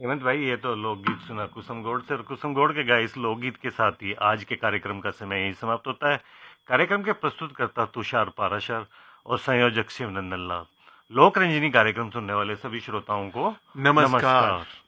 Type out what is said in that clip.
हेमंत भाई, ये तो लोकगीत सुना कुसुम गौड़ से, और कुसुम गौड़ के गाए इस लोकगीत के साथ ही आज के कार्यक्रम का समय यही समाप्त होता है। कार्यक्रम के प्रस्तुतकर्ता तुषार पाराशर और संयोजक शिवनंदन लाल। लोक रंजनी कार्यक्रम सुनने वाले सभी श्रोताओं को नमस्कार। नमस्कार।